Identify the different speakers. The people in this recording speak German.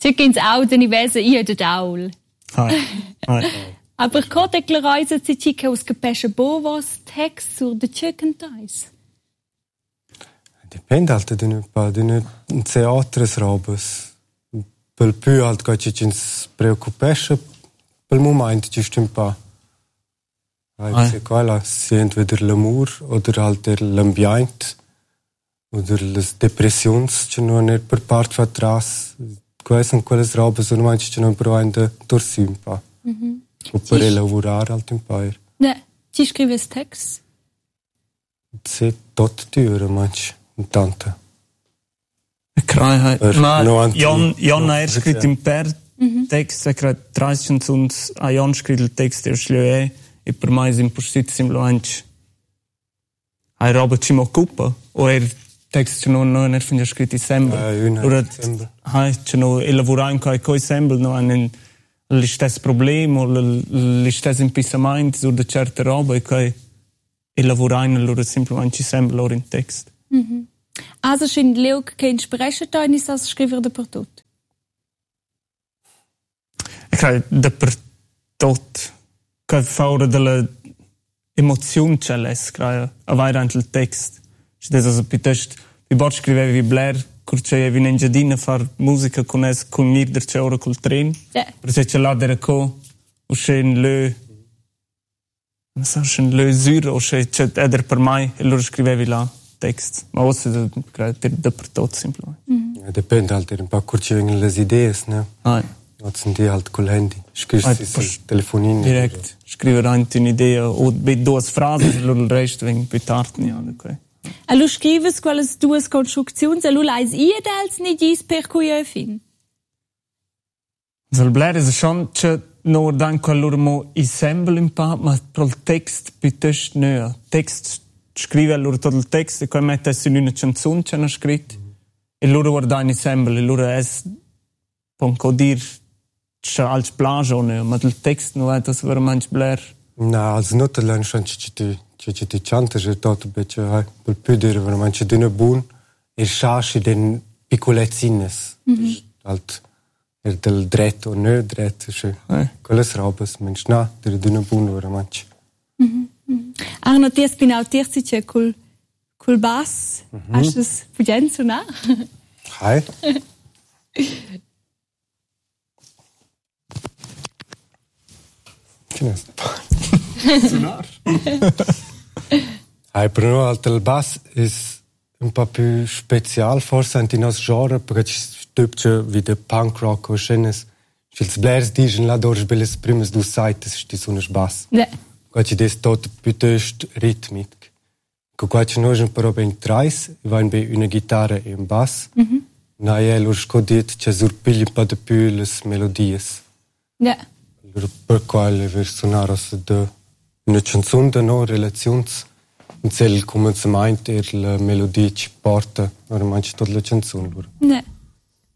Speaker 1: C'è che auch den Wesen io de Daul.
Speaker 2: Hai.
Speaker 1: Aber kote klereise si chica us capesce bo vos text sur de chicken-tais.
Speaker 3: Dipende halt d'üne teatres robes. Pel più halt che ci ens preoccupesce, pel moment ci stimmt pa. Se quella si entweder l'amor oder halt l'ambiente oder les depressions che non è per part fa tras. Quelle robes non manci che non provain dorsum pa. O per lavorare halt un paio.
Speaker 1: Ne, ci scrives text?
Speaker 3: Se tot dure manci. Tante.
Speaker 2: Krijheid. Maar Jan heeft geschreven in per tekst, hij krijgt 30 und a Jan schreef de tekst er schleue e per mij is impossibile simplemente. Hij robert ci mo cupa o tekst non er finge scritto sempre. Ora hij no elaborar in coi sempre no an le stesse problemi o le stesse impisamenti sur de certe robe che elaborar in loro simplemente sempre loro in text.
Speaker 1: Also scheint Leuk che inspiration da in das scriver de per tot.
Speaker 2: Ik krijg de per tot che fare delle emozioni che les krijg avere anche il text. Cioè das piuttosto vi bot scrivevi Blair curce vi in giardino far musica con mir der c'è ora col tren. Perché c'è là der co o schein le non so schein le sur o c'è eder per mai e loro scrivevi là text. Ma was de per tot simplement.
Speaker 3: Depende halt un po' curce le idee, ne? Wat sind die halt col handy. Scrivi telefonino.
Speaker 2: Direkt. Scrivere anche un'idea o due frasi e il resto vengono più tardi.
Speaker 1: E lu scrives quelles duas construccions e lu leis iedels ni dis per cui io fin.
Speaker 2: Zal Blair is schon che no dan quell'ur mo ensemble in pa, ma pro il text piuttosto no. Text scrive allora tutto il testo e poi mette in una canzone che hanno scritto e loro guardano ensemble e loro è può dire c'è altri plagio ma il testo non è das veramente Blair.
Speaker 3: No, also not allein schon ci chante je tot bece per più dire veramente d'una buon e sciasci den piccolezzines. Halt del dretto o no dretto cioè quelle robes mensch na d'una buon veramente.
Speaker 1: Arno ties pinau tirsice cul bass. Hast es pugenzo na?
Speaker 3: Hai. Cines.
Speaker 2: Sonar.
Speaker 3: Hai però halt il bass is un po' più special forse anche in nostro genre perché ci stupce wie der punk rock o scenes. Ils blairs digen là dors belles primes du sites sti suones bass.
Speaker 1: Ne.
Speaker 3: Quaci des tot piuttosto ritmic. Quaci noi un po' ben trais, vain be una chitarra e un bass. Na ja lo scodit che surpigli un po' de più les melodies.
Speaker 1: Ne.
Speaker 3: Per quale versionare de una canzone de no relazions in cel commencement la melodie ci porta ormai tutta la canzone.
Speaker 1: Ne.